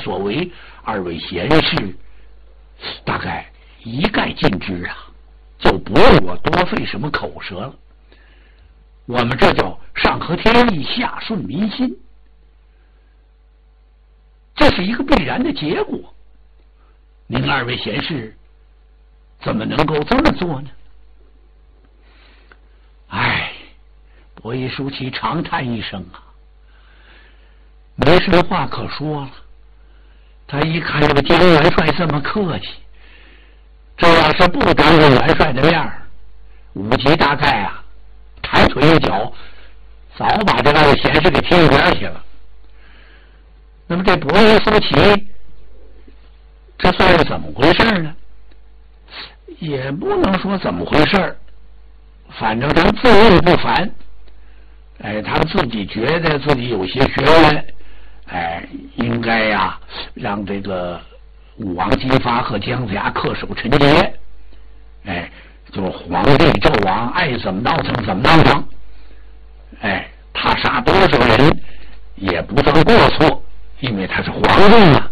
所为，二位贤士大概一概尽知啊，就不用我多费什么口舌了。我们这叫上合天意，下顺民心，这是一个必然的结果。您二位贤士怎么能够这么做呢？哎，伯夷叔齐长叹一声啊，没什么话可说了。他一看这个金元帅这么客气，这要是不当着元帅的面儿，武吉大概啊抬腿一脚，早把这二位贤士给踢一边去了。那么这伯夷叔齐这算是怎么回事呢？也不能说怎么回事，反正他自认不凡。他自己觉得自己有些学问，应该呀让这个武王姬发和姜子牙恪守臣节，就是皇帝纣王爱怎么闹腾怎么闹腾，他杀多少人也不算过错，因为他是皇帝嘛。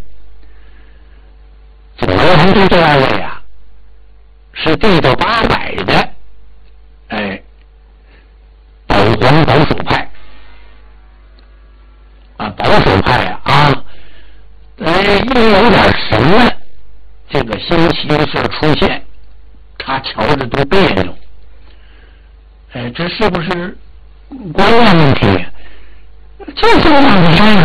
左皇帝这二位啊，是地道800的，保皇保守派啊，保守派啊，因为有点什么这个新奇的事出现，他瞧着都别扭。这是不是观念问题？就是这么回事